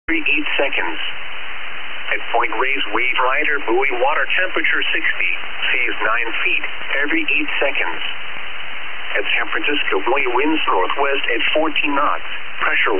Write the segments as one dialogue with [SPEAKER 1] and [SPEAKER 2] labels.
[SPEAKER 1] every 8 seconds. At Point Reyes, wave rider buoy, water temperature 60, seas 9 feet, every 8 seconds. At San Francisco, buoy, winds northwest at 14 knots, pressure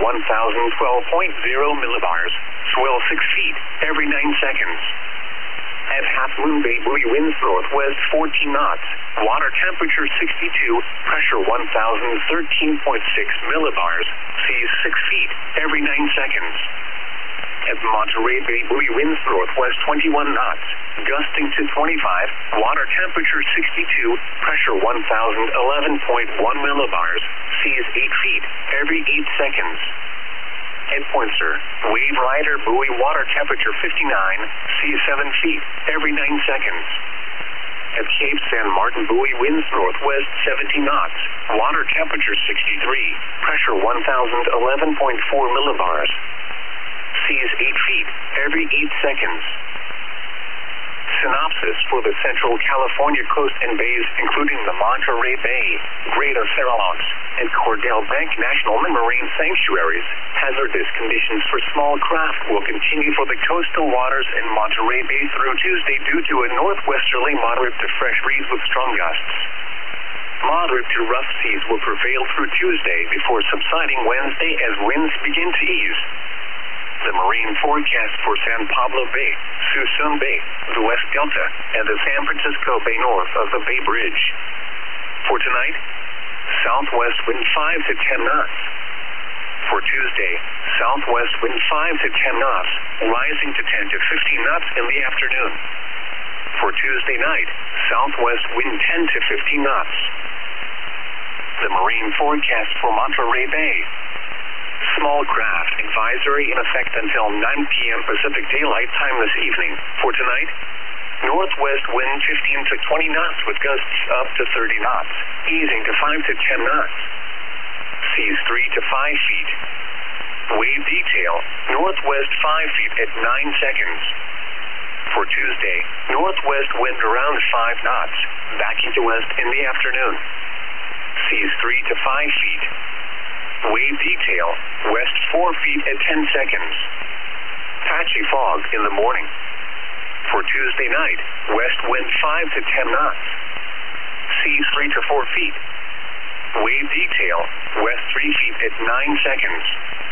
[SPEAKER 1] 1012.0 millibars, swell 6 feet, every 9 seconds. At Half Moon Bay, buoy, winds northwest 14 knots, water temperature 62, pressure 1013.6 millibars, seas 6 feet, every 9 seconds. At Monterey Bay, buoy, winds northwest 21 knots, gusting to 25, water temperature 62, pressure 1011.1 millibars, seas 8 feet, every 8 seconds. At Poinsett, wave rider buoy, water temperature 59, seas 7 feet, every 9 seconds. At Cape San Martin, buoy, winds northwest 17 knots, water temperature 63, pressure 1011.4 millibars, seas 8 feet, every 8 seconds. Synopsis for the Central California coast and bays, including the Monterey Bay, Greater Farallones, and Cordell Bank National Marine Sanctuaries. Hazardous conditions for small craft will continue for the coastal waters in Monterey Bay through Tuesday due to a northwesterly moderate to fresh breeze with strong gusts. Moderate to rough seas will prevail through Tuesday before subsiding Wednesday as winds begin to ease. The marine forecast for San Pablo Bay, Suisun Bay, the West Delta, and the San Francisco Bay north of the Bay Bridge. For tonight, southwest wind 5 to 10 knots. For Tuesday, southwest wind 5 to 10 knots, rising to 10 to 15 knots in the afternoon. For Tuesday night, southwest wind 10 to 15 knots. The marine forecast for Monterey Bay. Small craft advisory in effect until 9 p.m. Pacific Daylight Time this evening. For tonight, northwest wind 15 to 20 knots with gusts up to 30 knots, easing to 5 to 10 knots. Seas 3 to 5 feet. Wave detail, northwest 5 feet at 9 seconds. For Tuesday, northwest wind around 5 knots, backing to west in the afternoon. Seas 3 to 5 feet. Wave detail, west 4 feet at 10 seconds. Patchy fog in the morning. For Tuesday night, west wind 5 to 10 knots. Seas 3 to 4 feet. Wave detail, west 3 feet at 9 seconds.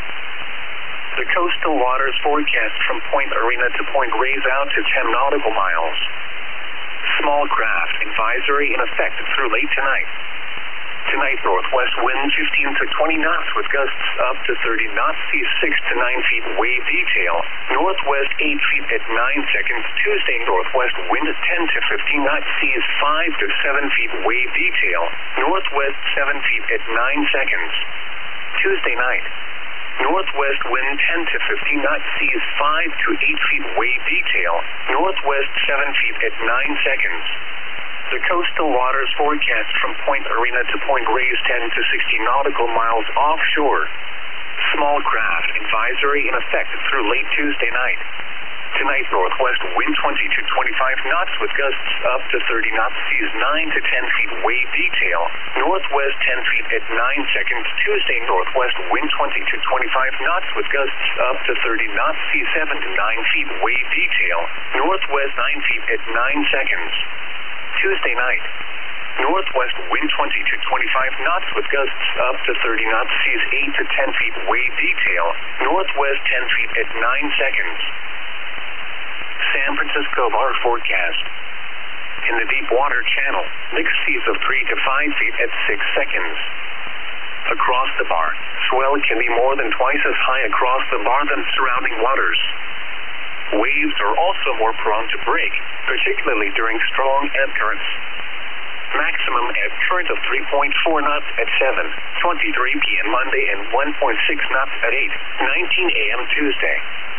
[SPEAKER 1] The coastal waters forecast from Point Arena to Point Reyes out to 10 nautical miles. Small craft advisory in effect through late tonight. Tonight, northwest wind 15 to 20 knots with gusts up to 30 knots, seas 6 to 9 feet, wave detail, northwest 8 feet at 9 seconds. Tuesday, northwest wind 10 to 15 knots, seas 5 to 7 feet, wave detail, northwest 7 feet at 9 seconds. Tuesday night, northwest wind 10 to 15 knots, seas 5 to 8 feet, wave detail, northwest 7 feet at 9 seconds. The coastal waters forecast from Point Arena to Point Reyes 10 to 60 nautical miles offshore. Small craft advisory in effect through late Tuesday night. Tonight, northwest wind 20 to 25 knots with gusts up to 30 knots, seas 9 to 10 feet, wave detail, northwest 10 feet at 9 seconds. Tuesday, northwest wind 20 to 25 knots with gusts up to 30 knots, seas 7 to 9 feet, wave detail, northwest 9 feet at 9 seconds. Tuesday night, northwest wind 20 to 25 knots with gusts up to 30 knots, seas 8 to 10 feet, wave detail, northwest 10 feet at 9 seconds. San Francisco bar forecast. In the deep water channel, mixed seas of 3 to 5 feet at 6 seconds. Across the bar, swell can be more than twice as high across the bar than surrounding waters. Waves are also more prone to break, particularly during strong ebb currents. Maximum ebb current of 3.4 knots at 7:23 p.m. Monday and 1.6 knots at 8:19 a.m. Tuesday.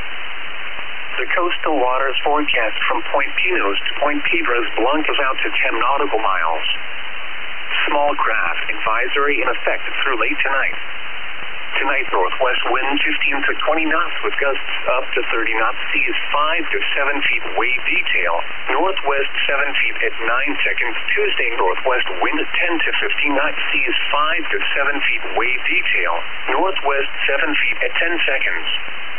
[SPEAKER 1] The coastal waters forecast from Point Pinos to Point Piedras Blancas out to 10 nautical miles. Small craft advisory in effect through late tonight. Tonight, northwest wind 15 to 20 knots with gusts up to 30 knots, seas 5 to 7 feet, wave detail, northwest 7 feet at 9 seconds. Tuesday, northwest wind 10 to 15 knots, seas 5 to 7 feet, wave detail, northwest 7 feet at 10 seconds.